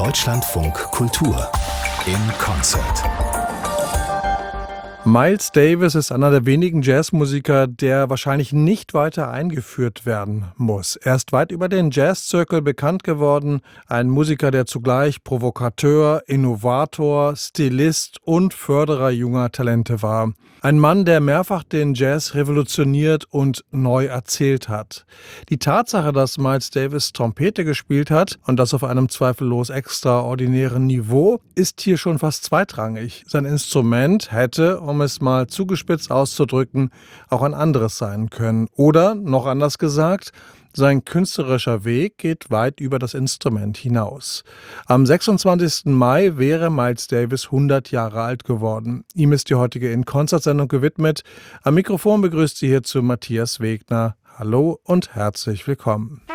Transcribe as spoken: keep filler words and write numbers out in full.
Deutschlandfunk Kultur in Konzert. Miles Davis ist einer der wenigen Jazzmusiker, der wahrscheinlich nicht weiter eingeführt werden muss. Er ist weit über den Jazz-Zirkel bekannt geworden. Ein Musiker, der zugleich Provokateur, Innovator, Stilist und Förderer junger Talente war. Ein Mann, der mehrfach den Jazz revolutioniert und neu erzählt hat. Die Tatsache, dass Miles Davis Trompete gespielt hat und das auf einem zweifellos extraordinären Niveau, ist hier schon fast zweitrangig. Sein Instrument hätte, um es mal zugespitzt auszudrücken, auch ein anderes sein können. Oder, noch anders gesagt, sein künstlerischer Weg geht weit über das Instrument hinaus. Am sechsundzwanzigsten Mai wäre Miles Davis hundert Jahre alt geworden. Ihm ist die heutige In-Konzert-Sendung gewidmet. Am Mikrofon begrüßt Sie hierzu Matthias Wegner. Hallo und herzlich willkommen.